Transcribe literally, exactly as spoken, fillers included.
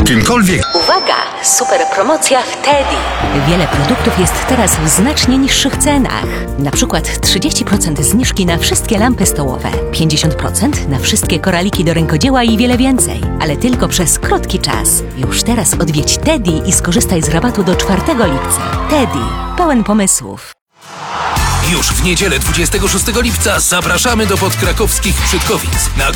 kimkolwiek. Uwaga! Super promocja w Teddy. Wiele produktów jest teraz w znacznie niższych cenach. Na przykład trzydzieści procent zniżki na wszystkie lampy stołowe, pięćdziesiąt procent na wszystkie koraliki do rękodzieła i wiele więcej. Ale tylko przez krótki czas. Już teraz odwiedź Teddy i skorzystaj z rabatu do czwartego lipca. Teddy. Pełen pomysłów. Już w niedzielę dwudziestego szóstego lipca zapraszamy do podkrakowskich Przydkowic na